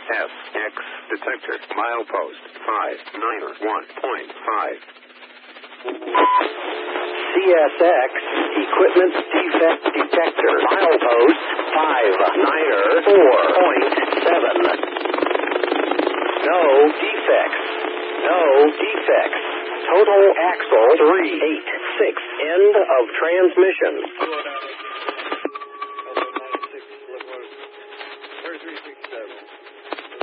CSX detector, milepost 591.5. CSX equipment defect detector, milepost 594.7. No defects. No defects. Total axle 386. End of transmission.